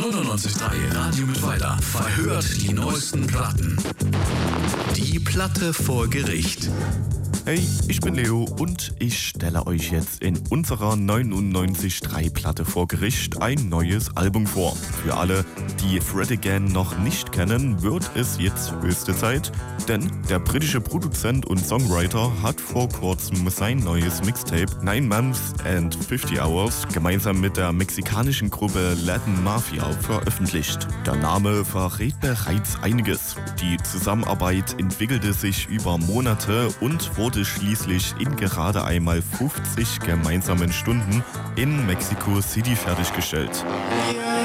99.3 Radio Mittweida verhört die neuesten Platten. Die Platte vor Gericht. Hey, ich bin Leo und ich stelle euch jetzt in unserer 99.3 Platte vor Gericht ein neues Album vor. Für alle, die Fred Again noch nicht kennen, wird es jetzt höchste Zeit, denn der britische Produzent und Songwriter hat vor kurzem sein neues Mixtape 9 Months and 50 Hours gemeinsam mit der mexikanischen Gruppe Latin Mafia veröffentlicht. Der Name verrät bereits einiges. Die Zusammenarbeit entwickelte sich über Monate und wurde schließlich in gerade einmal 50 gemeinsamen Stunden in Mexico City fertiggestellt.